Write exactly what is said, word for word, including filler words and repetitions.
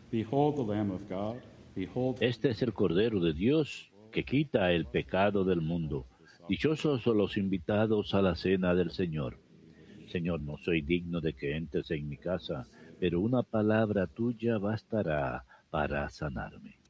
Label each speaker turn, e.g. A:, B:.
A: Behold the Lamb of God. Behold.
B: Este es el Cordero de Dios que quita el pecado del mundo. Dichosos los invitados a la cena del Señor. Señor, no soy digno de que entres en mi casa, pero una palabra tuya bastará para sanarme.